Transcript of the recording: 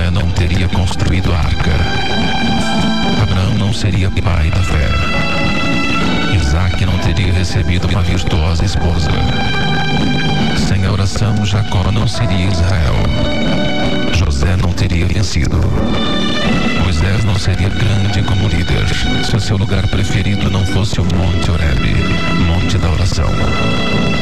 Noé não teria construído a arca. Abraão não seria pai da fé. Isaac não teria recebido uma virtuosa esposa. Sem a oração, Jacó não seria Israel. José não teria vencido. Moisés não seria grande como líder se o seu lugar preferido não fosse o Monte Horebe, monte da oração.